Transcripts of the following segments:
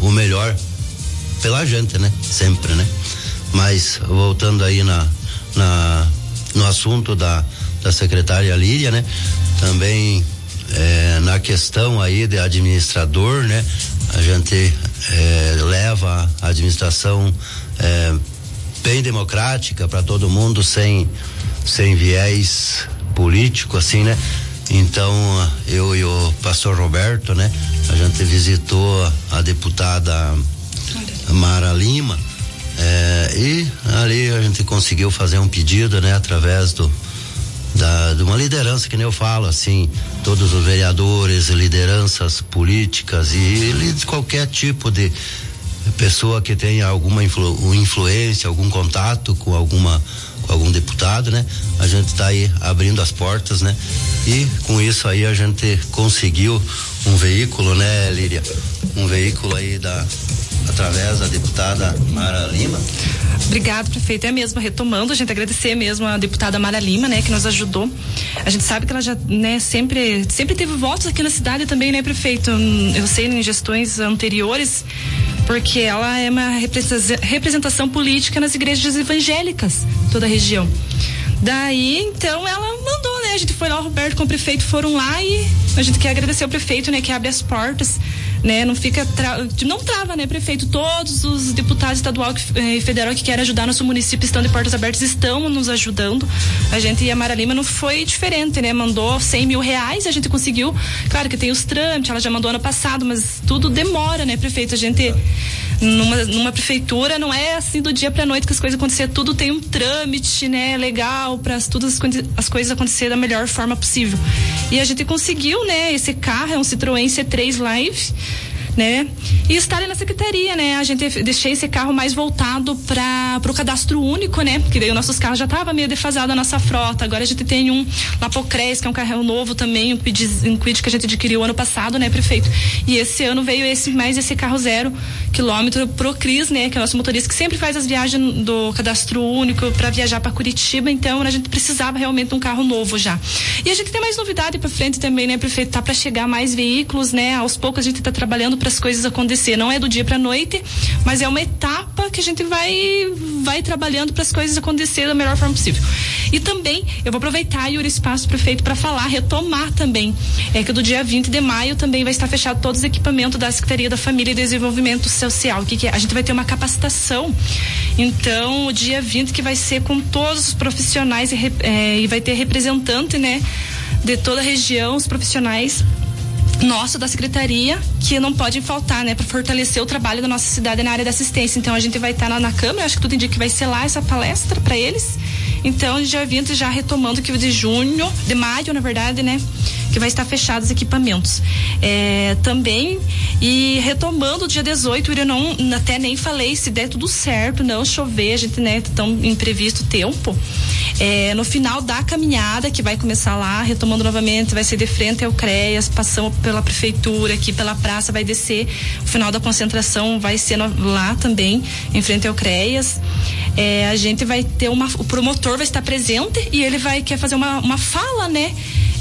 o melhor pela gente, né? Sempre, né? Mas voltando aí no assunto da secretária Lídia, né? Também na questão aí de administrador, né? A gente leva a administração bem democrática para todo mundo, sem viés político, assim, né? Então, eu e o pastor Roberto, né? A gente visitou a deputada Mara Lima, e ali a gente conseguiu fazer um pedido, né? Através de uma liderança, que nem eu falo, assim, todos os vereadores, lideranças políticas e de qualquer tipo de pessoa que tenha alguma influência, algum contato com algum deputado, né? A gente está aí abrindo as portas, né? E com isso aí a gente conseguiu um veículo, né, Lídia? Um veículo aí através da deputada Mara Lima. Obrigado, prefeito. É mesmo, retomando, a gente agradecer mesmo a deputada Mara Lima, né, que nos ajudou. A gente sabe que ela já, né, sempre teve votos aqui na cidade também, né, prefeito? Eu sei em gestões anteriores, porque ela é uma representação política nas igrejas evangélicas, toda a região. Daí, então, ela mandou, né? A gente foi lá, o Roberto com o prefeito foram lá e a gente quer agradecer ao prefeito, né? Que abre as portas, né? Não fica, não trava, né, prefeito? Todos os deputados estadual e federal que querem ajudar nosso município estão de portas abertas, estão nos ajudando. A gente e a Mara Lima não foi diferente, né? Mandou 100 mil reais, a gente conseguiu. Claro que tem os trâmites, ela já mandou ano passado, mas tudo demora, né, prefeito? A gente, numa prefeitura, não é assim do dia pra noite que as coisas acontecer, tudo tem um trâmite, né, legal, para todas as coisas acontecer da melhor forma possível. E a gente conseguiu, né, esse carro é um Citroën C3 Live, né? E estar na secretaria, né? A gente deixei esse carro mais voltado para o cadastro único, né? Porque daí os nossos carros já estavam meio defasados a nossa frota. Agora a gente tem um Lapocres, que é um carro novo também, um Quid que a gente adquiriu ano passado, né, prefeito? E esse ano veio esse carro 0 quilômetro pro Cris, né? Que é o nosso motorista que sempre faz as viagens do cadastro único para viajar para Curitiba. Então a gente precisava realmente de um carro novo já. E a gente tem mais novidade para frente também, né, prefeito? Tá para chegar mais veículos, né? Aos poucos a gente tá trabalhando para as coisas acontecer. Não é do dia pra noite, mas é uma etapa que a gente vai trabalhando para as coisas acontecer da melhor forma possível. E também eu vou aproveitar, Yuri, espaço, prefeito, para retomar também, que do dia 20 de maio também vai estar fechado todos os equipamentos da Secretaria da Família e Desenvolvimento Social. Que é? A gente vai ter uma capacitação, então o dia 20 que vai ser com todos os profissionais e vai ter representante, né, de toda a região, os profissionais nosso da secretaria, que não pode faltar, né, para fortalecer o trabalho da nossa cidade na área da assistência. Então a gente vai estar na Câmara, acho que tudo indica que vai ser lá essa palestra para eles. Então já vindo, já retomando que de maio, na verdade, né, que vai estar fechado os equipamentos. Também, e retomando o dia 18, eu não, até nem falei, se der tudo certo, não chover, a gente, né, tão imprevisto tempo, no final da caminhada, que vai começar lá, retomando novamente, vai ser de frente ao CREAS, passamos pela prefeitura, aqui pela praça, vai descer, o final da concentração vai ser lá também, em frente ao CREAS. A gente vai ter o promotor vai estar presente e ele quer fazer uma fala, né,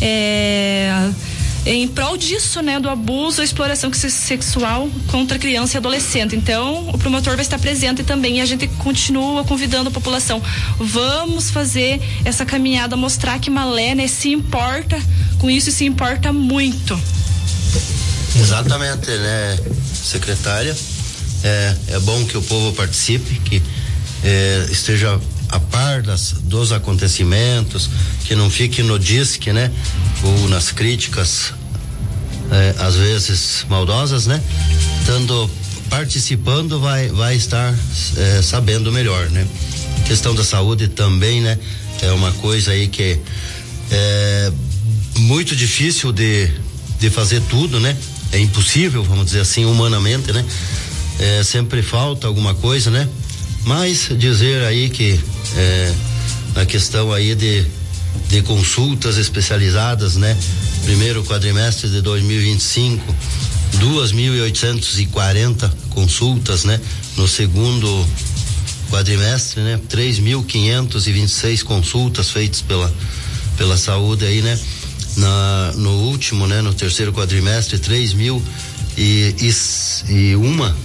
em prol disso, né, do abuso ou exploração sexual contra criança e adolescente. Então, o promotor vai estar presente também e a gente continua convidando a população. Vamos fazer essa caminhada, mostrar que Malé, né, se importa com isso e se importa muito. Exatamente, né, secretária? É bom que o povo participe, que esteja a par dos acontecimentos, que não fique no disque, né? Ou nas críticas, às vezes maldosas, né? Participando vai estar sabendo melhor, né? Questão da saúde também, né? É uma coisa aí que é muito difícil de fazer tudo, né? É impossível, vamos dizer assim, humanamente, né? Sempre falta alguma coisa, né? Mas dizer aí que na questão aí de consultas especializadas, né? Primeiro quadrimestre de 2025, 2.840 consultas, né? No segundo quadrimestre, né? 3.526 consultas feitas pela saúde aí, né? No último, né? No terceiro quadrimestre, 3.001